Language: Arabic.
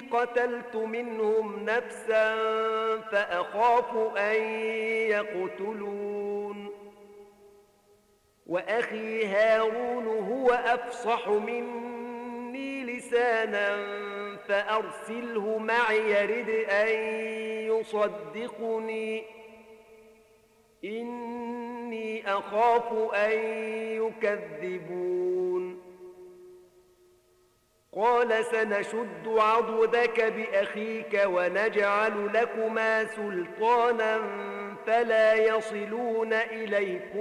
قتلت منهم نفسا فأخاف أن يقتلون وأخي هارون هو أفصح مني لسانا فأرسله معي يرد أن يصدقني إني أخاف أن يكذبون قال سنشد عضدك بأخيك ونجعل لكما سلطانا فلا يصلون إليكما